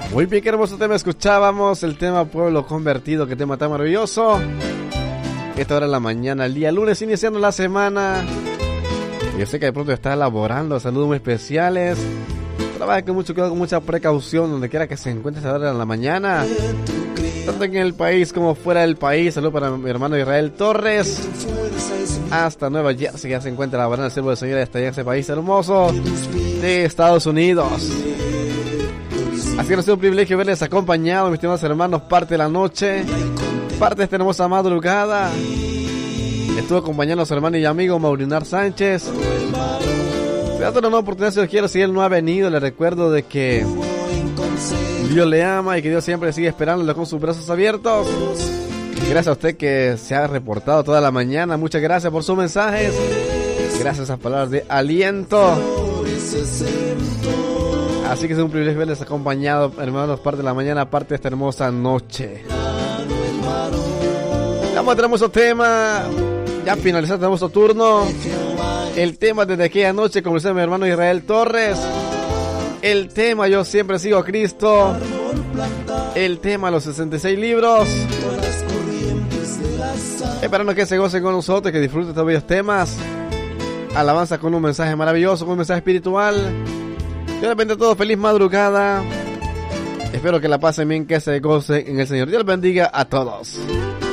Muy bien, qué hermoso tema escuchábamos, el tema Pueblo Convertido, qué tema tan maravilloso. Esta hora de la mañana, el día lunes, iniciando la semana. Yo sé que de pronto está elaborando, saludos muy especiales. Trabaja con mucho cuidado, con mucha precaución, donde quiera que se encuentre esta hora de la mañana. Tanto en el país como fuera del país. Saludos para mi hermano Israel Torres. Hasta Nueva Jersey, ya se encuentra laborando el siervo del Señor hasta allá en ese país hermoso de Estados Unidos. Así que nos ha sido un privilegio verles acompañado, mis estimados hermanos, parte de la noche, parte de esta hermosa madrugada. Estuvo acompañando a su hermano y amigo Maurinar Sánchez. Se da una nueva oportunidad si Dios quiere, si él no ha venido, le recuerdo de que Dios le ama y que Dios siempre sigue esperándolo con sus brazos abiertos. Gracias a usted que se ha reportado toda la mañana, muchas gracias por sus mensajes, gracias a esas palabras de aliento. Así que es un privilegio verles acompañado, hermanos, parte de la mañana, parte de esta hermosa noche. Vamos a tener nuestro tema, ya finalizando nuestro turno. El tema desde aquella noche, como dice mi hermano Israel Torres. El tema Yo siempre sigo a Cristo. El tema Los 66 libros. Esperando que se gocen con nosotros, que disfruten de estos bellos temas. Alabanza con un mensaje maravilloso, con un mensaje espiritual. Dios les bendiga a todos, feliz madrugada. Espero que la pasen bien, que se gocen en el Señor. Dios les bendiga a todos.